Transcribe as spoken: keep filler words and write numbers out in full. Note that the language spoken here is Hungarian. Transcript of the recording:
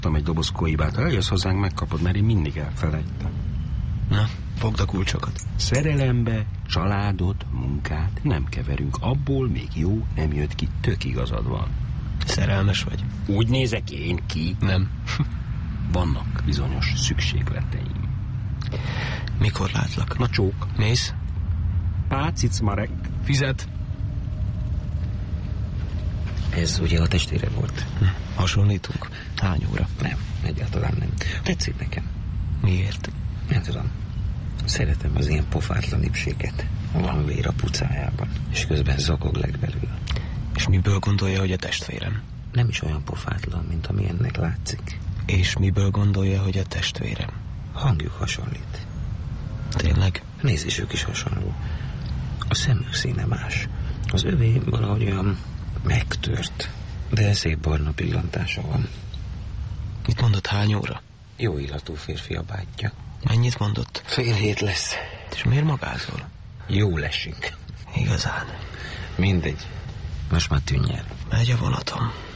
Adtam egy doboz koibát, ha eljössz hozzánk, megkapod, mert én mindig elfelejtem. Na, fogd a kulcsokat. Szerelembe, családot, munkát nem keverünk. Abból még jó nem jött ki, tök igazad van. Szerelmes vagy? Úgy nézek én ki? Nem. Vannak bizonyos szükségleteim. Mikor látlak? Na csók. Mész? Pácic Marek. Fizet? Ez ugye a testvére volt? Hm. Hasonlítunk? Hány óra? Nem, egyáltalán nem. Tetszik nekem. Miért? Nem tudom. Szeretem az ilyen pofátlan ipséget. Van vér a pucájában, és közben zokog belül. És miből gondolja, hogy a testvérem? Nem is olyan pofátlan, mint ami ennek látszik. És miből gondolja, hogy a testvérem? Hangjuk hasonlít. Tényleg? Nézésük is hasonló. A szemük színe más. Az övé valahogy olyan megtört, de szép barna pillantása van. Mit mondott, hány óra? Jó illatú férfi a bátyja. Mennyit mondott? Fél hét lesz. És miért magázol? Jó lesünk. Igazán. Mindegy. Most már tűnj el. Megy a vonatom.